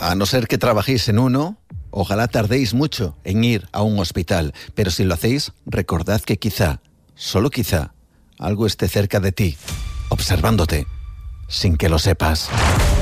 A no ser que trabajéis en uno, ojalá tardéis mucho en ir a un hospital. Pero si lo hacéis, recordad que quizá, solo quizá, algo esté cerca de ti, observándote, sin que lo sepas.